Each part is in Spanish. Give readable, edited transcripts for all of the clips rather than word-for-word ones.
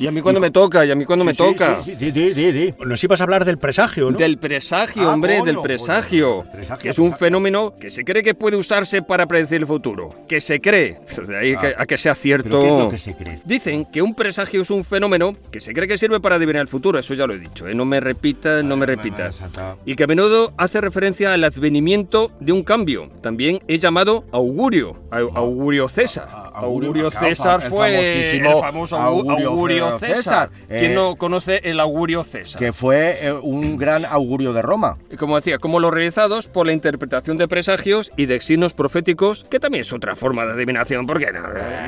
Y a mí cuando me toca, Sí. Nos ibas a hablar del presagio, ¿no? Del presagio, hombre, coño, del presagio. coño, presagio, Que es un presagio. fenómeno que se cree que puede usarse para predecir el futuro. Que se cree. Pues de ahí a que sea cierto. ¿Pero qué es lo que se cree? Dicen que un presagio es un fenómeno que se cree que sirve para adivinar el futuro. Eso ya lo he dicho, ¿eh? No me repitas. Y que a menudo hace referencia al advenimiento de un cambio. También es llamado augurio. Augurio César. Augurio César fue el famoso Augurio César. ¿Quién no conoce el Augurio César? Que fue un gran augurio de Roma. Como decía, como los realizados por la interpretación de presagios y de signos proféticos, que también es otra forma de adivinación, porque no,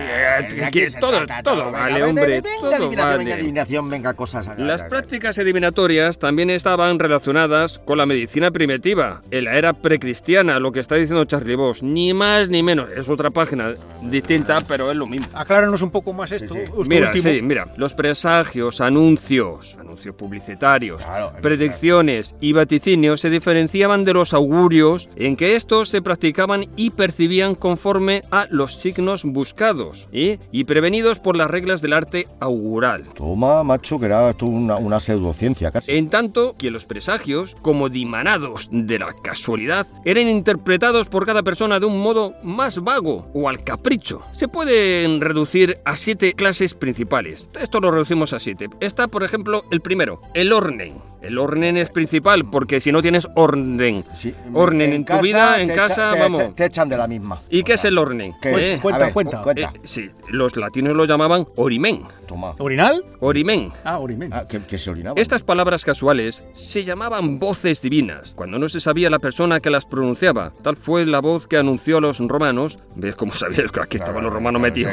todo vale, hombre, todo vale. Adivinación, venga, cosas. Las prácticas adivinatorias también estaban relacionadas con la medicina primitiva, en la era precristiana, lo que está diciendo Charlie Voss, ni más ni menos, es otra página distinta, pero es lo mismo. Acláranos un poco más esto. Mira, los presagios, anuncios publicitarios, predicciones y vaticinios se diferenciaban de los augurios en que estos se practicaban y percibían conforme a los signos buscados y prevenidos por las reglas del arte augural. Toma, macho, que era esto una pseudociencia casi. En tanto que los presagios, como dimanados de la casualidad, eran interpretados por cada persona de un modo más vago o al capricho. Se pueden reducir a 7 clases principales. Esto lo reducimos a 7. Está, por ejemplo, el primero, el orden. El orden es principal, porque si no tienes orden, orden en tu vida, en casa, vamos. Te echan de la misma. ¿Y qué es el orden? Cuenta. Sí, los latinos lo llamaban orimen. Toma. ¿Orinal? Orimen. Orimen. ¿Qué se orinaba? Estas palabras casuales se llamaban voces divinas, cuando no se sabía la persona que las pronunciaba. Tal fue la voz que anunció a los romanos. ¿Ves cómo sabías que aquí estaban los romanos metidos?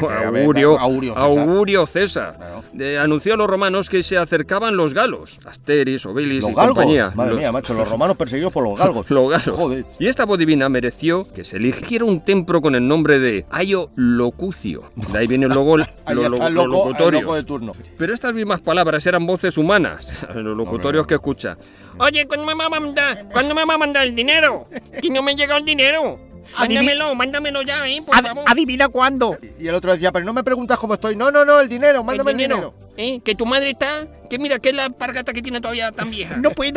Augurio César. Claro. Anunció a los romanos que se acercaban los galos, Asteris, Obelis ¿Los y galgos? compañía. Madre mía, macho, los romanos perseguidos por los galgos. Los galgos. Joder. Y esta voz divina mereció que se eligiera un templo con el nombre de Aio Locucio. De ahí viene luego los locutorios. El loco de turno. Pero estas mismas palabras eran voces humanas, los locutorios que escucha. Oye, ¿cuándo me va a mandar el dinero? Que no me ha llegado el dinero. Mándamelo ya, por favor. Adivina cuándo. Y el otro decía, pero no me preguntas cómo estoy. No, el dinero, mándame el dinero. Que tu madre está, que mira, que es la pargata que tiene todavía tan vieja. No puedo.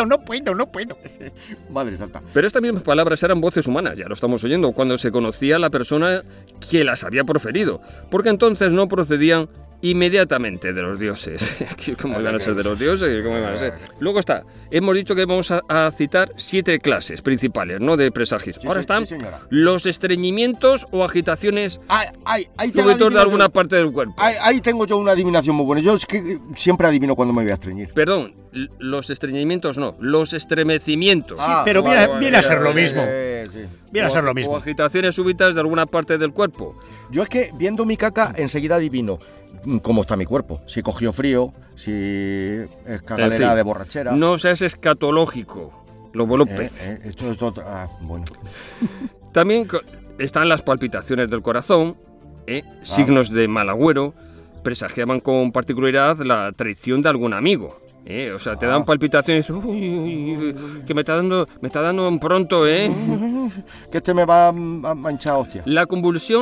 Madre santa. Pero estas mismas palabras eran voces humanas, ya lo estamos oyendo, cuando se conocía a la persona que las había proferido, porque entonces no procedían inmediatamente de los dioses. ¿Cómo iban a ser de los dioses? ¿Cómo iban a ser? Luego hemos dicho que vamos a citar 7 clases principales, ¿no?, de presagios. Ahora están los estreñimientos o agitaciones súbitos de alguna parte del cuerpo. Ahí tengo yo una adivinación muy buena. Yo es que siempre adivino cuando me voy a estreñir. Perdón, los estreñimientos no, los estremecimientos. Sí, pero viene a ser lo mismo. Viene a ser lo mismo. O agitaciones súbitas de alguna parte del cuerpo. Yo es que viendo mi caca enseguida adivino cómo está mi cuerpo. Si cogió frío, si es cagalera de borrachera. No seas escatológico. Lo vuelo pez. Esto es otro. Bueno. También están las palpitaciones del corazón, signos de mal agüero, presagiaban con particularidad la traición de algún amigo. O sea, te dan palpitaciones, que me está dando pronto, Que este me va a manchar, hostia. La convulsión